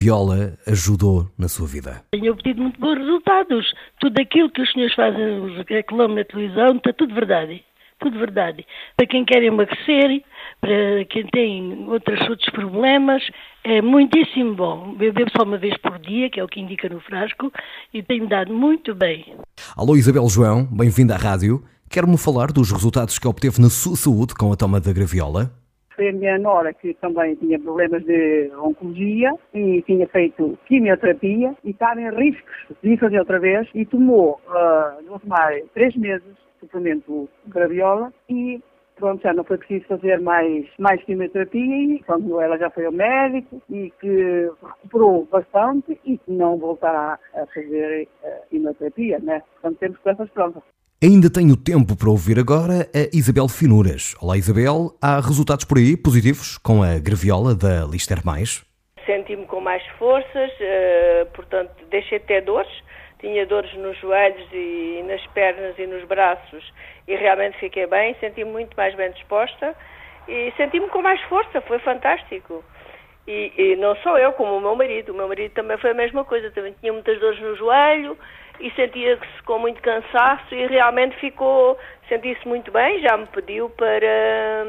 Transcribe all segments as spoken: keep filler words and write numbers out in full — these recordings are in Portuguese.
Graviola ajudou na sua vida? Tenho obtido muito bons resultados. Tudo aquilo que os senhores fazem, os reclamam na televisão, está tudo verdade. Tudo verdade. Para quem quer emagrecer, para quem tem outros, outros problemas, é muitíssimo bom. Eu bebo só uma vez por dia, que é o que indica no frasco, e tem-me dado muito bem. Alô Isabel João, bem-vinda à rádio. Quer-me falar dos resultados que obteve na sua saúde com a toma da Graviola? Foi a minha nora que também tinha problemas de oncologia e tinha feito quimioterapia e estava em riscos de fazer outra vez e tomou, uh, vou tomar três meses, suplemento Graviola e pronto, já não foi preciso fazer mais, mais quimioterapia e quando ela já foi ao médico e que recuperou bastante e que não voltará a fazer uh, quimioterapia, né? Portanto, temos peças prontas. Ainda tenho tempo para ouvir agora a Isabel Finuras. Olá Isabel, há resultados por aí positivos com a Graviola da Lister Mais? Senti-me com mais forças, uh, portanto deixei de ter dores, tinha dores nos joelhos e nas pernas e nos braços e realmente fiquei bem, senti-me muito mais bem disposta e senti-me com mais força, foi fantástico. E, e não só eu, como o meu marido, o meu marido também foi a mesma coisa, também tinha muitas dores no joelho e sentia-se com muito cansaço e realmente ficou, sentia-se muito bem, já me pediu para,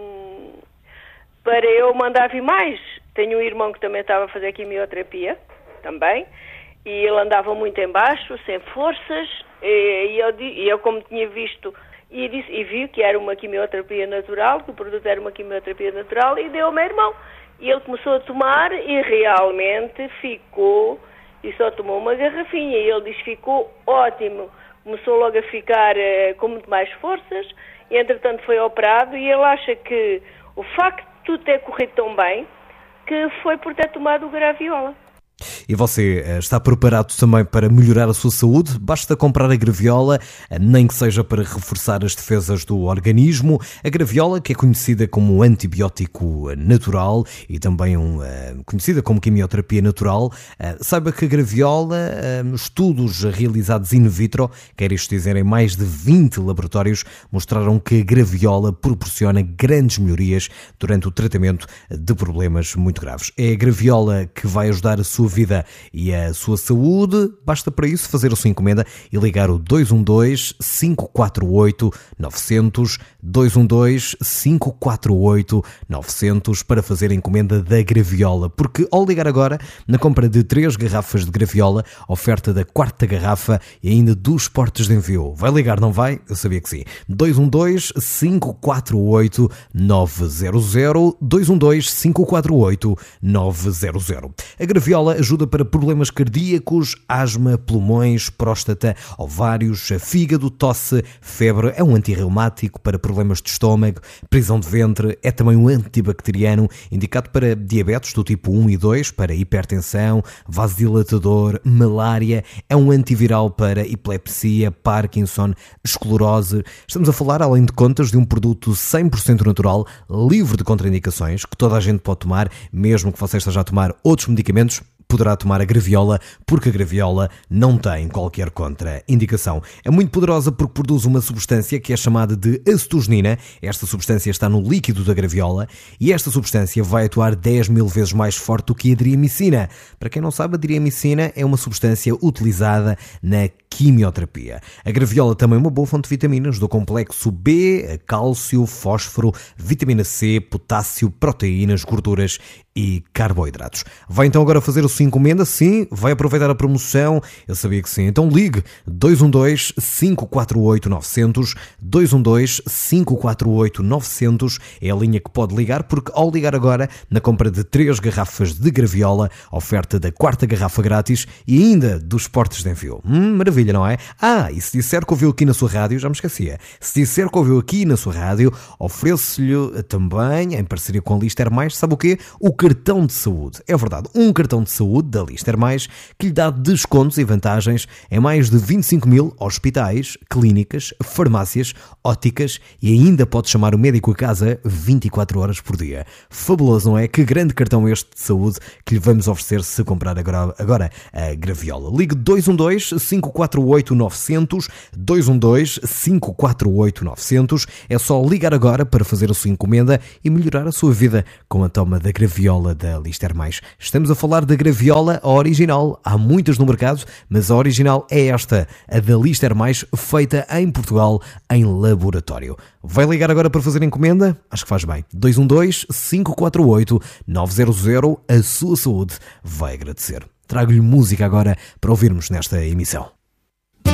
para eu mandar vir mais. Tenho um irmão que também estava a fazer quimioterapia, também, e ele andava muito em baixo, sem forças, e, e, eu, e eu como tinha visto e, disse, e vi que era uma quimioterapia natural, que o produto era uma quimioterapia natural, e deu ao meu irmão. E ele começou a tomar e realmente ficou, e só tomou uma garrafinha, e ele diz que ficou ótimo. Começou logo a ficar uh, com muito mais forças, e entretanto foi operado, e ele acha que o facto de tudo ter corrido tão bem, que foi por ter tomado o Graviola. E você está preparado também para melhorar a sua saúde? Basta comprar a Graviola, nem que seja para reforçar as defesas do organismo. A Graviola, que é conhecida como um antibiótico natural e também um, uh, conhecida como quimioterapia natural, uh, saiba que a Graviola, uh, estudos realizados in vitro, quer isto dizer em mais de vinte laboratórios, mostraram que a Graviola proporciona grandes melhorias durante o tratamento de problemas muito graves. É a Graviola que vai ajudar a sua vida e a sua saúde. Basta para isso fazer a sua encomenda e ligar o dois um dois, cinco quatro oito, nove zero zero, dois um dois, cinco quatro oito, nove zero zero para fazer a encomenda da Graviola, porque ao ligar agora, na compra de três garrafas de Graviola, oferta da quarta garrafa e ainda dos portes de envio. Vai ligar, não vai? Eu sabia que sim. dois um dois, cinco quatro oito, nove zero zero, dois um dois, cinco quatro oito, nove zero zero. A Graviola ajuda para problemas cardíacos, asma, pulmões, próstata, ovários, fígado, tosse, febre. É um antirreumático para problemas de estômago, prisão de ventre. É também um antibacteriano indicado para diabetes do tipo um e dois, para hipertensão, vasodilatador, malária. É um antiviral para epilepsia, Parkinson, esclerose. Estamos a falar, além de contas, de um produto cem por cento natural, livre de contraindicações, que toda a gente pode tomar, mesmo que você esteja a tomar outros medicamentos. Poderá tomar a Graviola, porque a Graviola não tem qualquer contraindicação. É muito poderosa porque produz uma substância que é chamada de acetogenina. Esta substância está no líquido da Graviola e esta substância vai atuar dez mil vezes mais forte do que a driamicina. Para quem não sabe, a driamicina é uma substância utilizada na quimioterapia. A Graviola também é uma boa fonte de vitaminas do complexo B, cálcio, fósforo, vitamina C, potássio, proteínas, gorduras e carboidratos. Vai então agora fazer a sua encomenda? Sim, vai aproveitar a promoção? Eu sabia que sim. Então ligue dois um dois, cinco quatro oito, nove zero zero, dois um dois, cinco quatro oito, nove zero zero. É a linha que pode ligar, porque ao ligar agora, na compra de três garrafas de Graviola, oferta da quarta garrafa grátis e ainda dos portes de envio. Hum, maravilha, não é? Ah, e se disser que ouviu aqui na sua rádio, já me esquecia, se disser que ouviu aqui na sua rádio, ofereço-lhe também, em parceria com a Lister Mais, sabe o quê? O cartão de saúde. É verdade, um cartão de saúde da Lister Mais que lhe dá descontos e vantagens em mais de vinte e cinco mil hospitais, clínicas, farmácias, óticas e ainda pode chamar o médico a casa vinte e quatro horas por dia. Fabuloso, não é? Que grande cartão este de saúde que lhe vamos oferecer se comprar agora, agora a Graviola. Ligue dois um dois, cinco quatro oito, nove zero zero, dois um dois, cinco quatro oito, nove zero zero. É só ligar agora para fazer a sua encomenda e melhorar a sua vida com a toma da Graviola graviola da Lister Mais. Estamos a falar da graviola original. Há muitas no mercado, mas a original é esta, a da Lister Mais, feita em Portugal, em laboratório. Vai ligar agora para fazer encomenda? Acho que faz bem. dois um dois, cinco quatro oito, nove zero zero. A sua saúde vai agradecer. Trago-lhe música agora para ouvirmos nesta emissão.